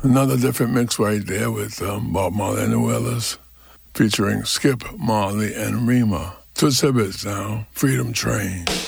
Another different mix right there with Bob Marley and the Wailers, featuring Skip Marley and Rima. To Tibbetts now, Freedom Train.